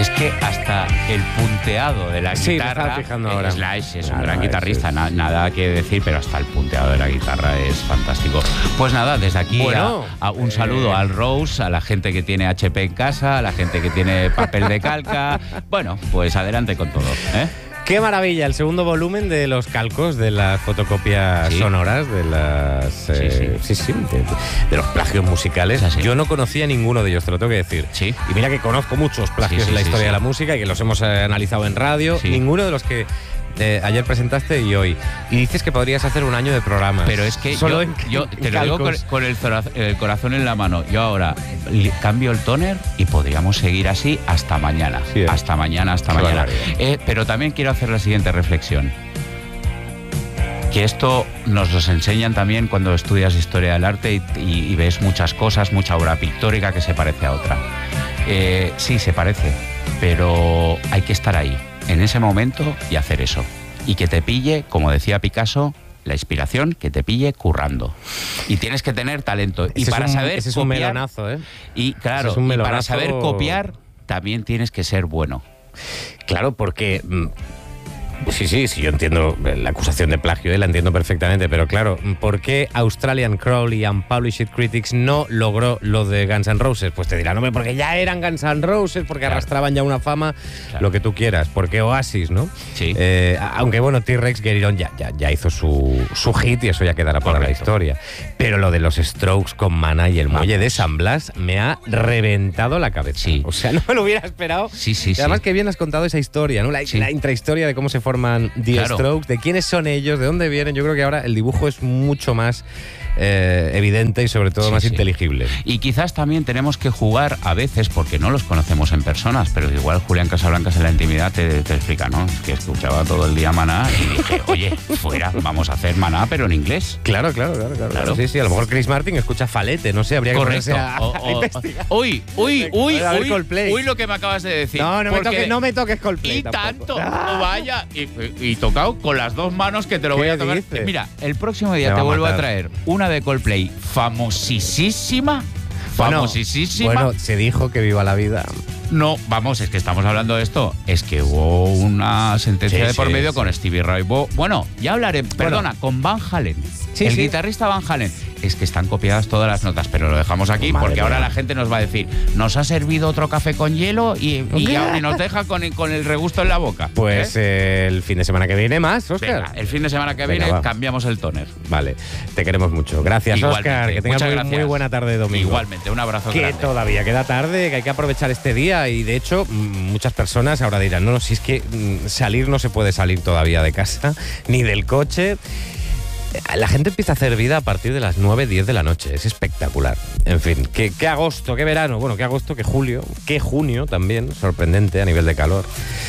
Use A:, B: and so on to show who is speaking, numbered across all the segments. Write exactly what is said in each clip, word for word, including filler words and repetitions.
A: Es que hasta el punteado de la
B: Sí,
A: guitarra,
B: me estaba fijando ahora.
A: Slash es un
B: Claro,
A: gran guitarrista,
B: sí, sí,
A: na-
B: sí.
A: nada que decir, pero hasta el punteado de la guitarra es fantástico. Pues nada, desde aquí
B: Bueno,
A: a, a un
B: eh,
A: saludo al Rose, a la gente que tiene H P en casa, a la gente que tiene papel de calca. Bueno, pues adelante con todo, ¿eh?
B: ¡Qué maravilla! El segundo volumen de los calcos, de las fotocopias
A: Sí.
B: sonoras, de las... eh, sí, sí, de, de los plagios musicales.
A: Sí, sí.
B: Yo no conocía ninguno de ellos, te lo tengo que decir.
A: Sí.
B: Y mira que conozco muchos plagios
A: Sí, sí,
B: en la
A: sí,
B: historia
A: sí.
B: de la música y que los hemos eh, analizado en radio.
A: Sí.
B: Ninguno de los que eh, ayer presentaste y hoy. Y dices que podrías hacer un año de programas.
A: Pero es que
B: Solo
A: yo,
B: en,
A: yo
B: en
A: te lo digo con,
B: calcos.
A: con el, zora- el corazón en la mano. Yo ahora li- cambio el tóner y podríamos seguir así hasta mañana.
B: Sí, ¿eh?
A: Hasta mañana, hasta
B: Qué
A: mañana.
B: barbaridad.
A: Eh, pero también quiero hacer la siguiente reflexión. Que esto nos los enseñan también cuando estudias historia del arte y, y- y ves muchas cosas, mucha obra pictórica que se parece a otra. Eh, sí, se parece, pero hay que estar ahí, en ese momento, y hacer eso. Y que te pille, como decía Picasso, la inspiración, que te pille currando. Y tienes que tener talento. Y
B: Ese
A: para
B: es un,
A: saber
B: ese es un
A: copiar,
B: melonazo, ¿eh?
A: y claro,
B: ese es un
A: y para
B: melonazo.
A: saber copiar, también tienes que ser bueno.
B: Claro, porque... mm, Sí, sí, sí, yo entiendo la acusación de plagio, ¿eh? La entiendo perfectamente, pero claro, ¿por qué Australian Crawl y Unpublished Critics no logró lo de Guns N' Roses? Pues te dirán, hombre, porque ya eran Guns N' Roses, porque
A: Claro.
B: arrastraban ya una fama,
A: Claro.
B: lo que tú quieras. ¿Por qué Oasis, no?
A: Sí.
B: Eh, aunque bueno, T-Rex Get It On ya, ya, ya hizo su, su hit y eso ya quedará para la
A: Correcto.
B: historia. Pero lo de los Strokes con Mana y el muelle de San Blas me ha reventado la cabeza.
A: Sí.
B: O sea, no me lo hubiera esperado.
A: Sí, sí,
B: Y además
A: sí.
B: que bien has contado esa historia, ¿no? La,
A: Sí.
B: la intrahistoria de cómo se forman The
A: Claro.
B: Strokes, de quiénes son ellos, de dónde vienen. Yo creo que ahora el dibujo es mucho más eh, evidente y sobre todo
A: Sí,
B: más
A: sí.
B: inteligible.
A: Y quizás también tenemos que jugar a veces, porque no los conocemos en personas, pero igual Julián Casablancas en la intimidad te, te explica, ¿no? Es que escuchaba todo el día Maná y dije, oye, fuera, vamos a hacer Maná, pero en inglés.
B: Claro, claro, claro, claro.
A: Claro.
B: Sí, sí, a lo mejor Chris Martin escucha Falete, no sé, habría que
A: Correcto.
B: ponerse a,
A: O-
B: a
A: o-
B: investigar.
A: uy, uy, uy,
B: A ver
A: uy,
B: Coldplay.
A: uy, lo que me acabas de decir.
B: No, no me,
A: Porque-
B: toques, no me toques Coldplay
A: Y
B: tampoco.
A: tanto,
B: Ah.
A: vaya, y, y tocado con las dos manos que te lo
B: ¿Qué
A: voy a tocar.
B: dices?
A: Mira, el próximo día
B: Me va
A: te
B: a
A: vuelvo a
B: matar.
A: traer una de Coldplay famosísima,
B: Bueno,
A: famosísima.
B: Bueno, se dijo que viva la vida.
A: No, vamos, es que estamos hablando de esto. Es que hubo una sentencia
B: Sí,
A: de por
B: sí,
A: medio
B: sí.
A: con Stevie Ray Vaughan. Bueno, ya hablaré, perdona, con Van Halen.
B: Sí,
A: el
B: sí.
A: guitarrista Van Halen. Es que están copiadas todas las notas, pero lo dejamos aquí
B: Madre
A: porque ahora
B: mía.
A: la gente nos va a decir, nos ha servido otro café con hielo y, y, ya- y nos deja con el, con el regusto en la boca.
B: Pues
A: ¿Eh?
B: eh, el fin de semana que viene más, Óscar.
A: Venga, el fin de semana que
B: Venga,
A: viene
B: va.
A: cambiamos el tóner.
B: Vale, te queremos mucho. Gracias,
A: Igualmente.
B: Óscar. Que tengas
A: Muchas
B: muy,
A: gracias.
B: muy buena tarde de domingo.
A: Igualmente, un abrazo
B: Que
A: grande.
B: todavía queda tarde, que hay que aprovechar este día y de hecho mm, muchas personas ahora dirán, no, no, si es que mm, salir no se puede salir todavía de casa, ni del coche. La gente empieza a hacer vida a partir de las nueve, diez de la noche, es espectacular. En fin, ¿qué, qué agosto, qué verano, bueno, qué agosto, qué julio, qué junio también, sorprendente a nivel de calor.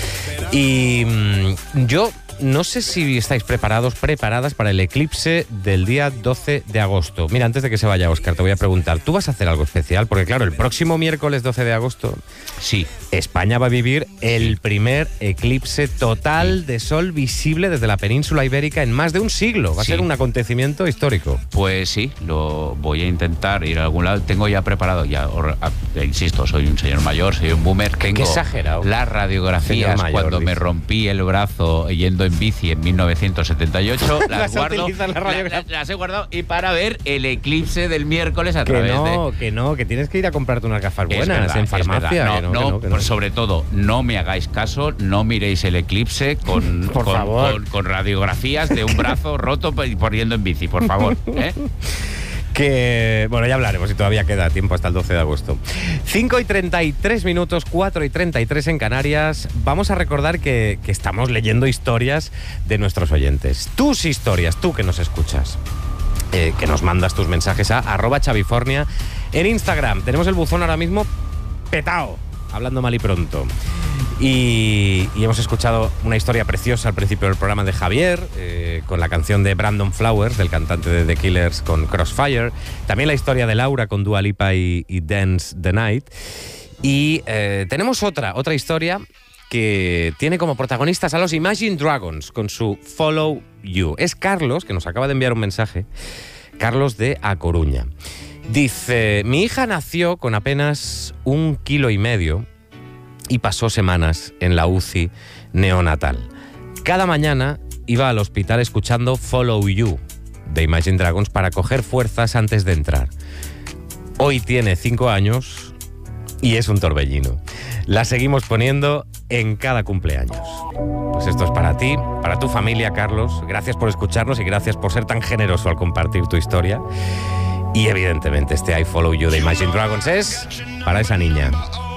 B: Y mm, yo no sé si estáis preparados, preparadas para el eclipse del día doce de agosto. Mira, antes de que se vaya Óscar, te voy a preguntar, ¿tú vas a hacer algo especial? Porque claro, el próximo miércoles doce de agosto,
A: Sí.
B: España va a vivir el primer eclipse total de sol visible desde la península ibérica en más de un siglo. Va a
A: Sí.
B: ser un acontecimiento histórico.
A: Pues sí, lo voy a intentar ir a algún lado. Tengo ya preparado, ya or- a- insisto, soy un señor mayor, soy un boomer. Tengo
B: exagerado.
A: las radiografías
B: Señor mayor,
A: cuando me
B: dice.
A: rompí el brazo yendo en bici en mil novecientos setenta y ocho. Las
B: Las
A: guardo,
B: utilizas, las
A: la-
B: radiografías.
A: la- las he guardado y para ver el eclipse del miércoles a
B: Que
A: través
B: no,
A: de...
B: que no, que tienes que ir a comprarte unas gafas
A: Es
B: buenas
A: verdad,
B: en
A: es
B: farmacia.
A: verdad.
B: que
A: No,
B: no, que
A: no,
B: no, que
A: por
B: no.
A: sobre todo, no me hagáis caso, no miréis el eclipse con,
B: Por
A: con,
B: favor.
A: con- con radiografías de un brazo roto por por yendo en bici, por favor. ¿eh?
B: Que, bueno, ya hablaremos y todavía queda tiempo hasta el doce de agosto. cinco y treinta y tres minutos, cuatro y treinta y tres en Canarias. Vamos a recordar que, que estamos leyendo historias de nuestros oyentes. Tus historias, tú que nos escuchas. Eh, que nos mandas tus mensajes a arroba chavifornia en Instagram. Tenemos el buzón ahora mismo petao, hablando mal y pronto. Y, y hemos escuchado una historia preciosa al principio del programa de Javier, eh, con la canción de Brandon Flowers, del cantante de The Killers, con Crossfire. También la historia de Laura con Dua Lipa y, y Dance the Night. Y eh, tenemos otra, otra historia que tiene como protagonistas a los Imagine Dragons con su Follow You. Es Carlos, que nos acaba de enviar un mensaje, Carlos de A Coruña. Dice, mi hija nació con apenas un kilo y medio y pasó semanas en la U C I neonatal. Cada mañana iba al hospital escuchando Follow You de Imagine Dragons para coger fuerzas antes de entrar. Hoy tiene cinco años y es un torbellino. La seguimos poniendo en cada cumpleaños. Pues esto es para ti, para tu familia, Carlos. Gracias por escucharnos y gracias por ser tan generoso al compartir tu historia. Y evidentemente este I Follow You de Imagine Dragons es para esa niña.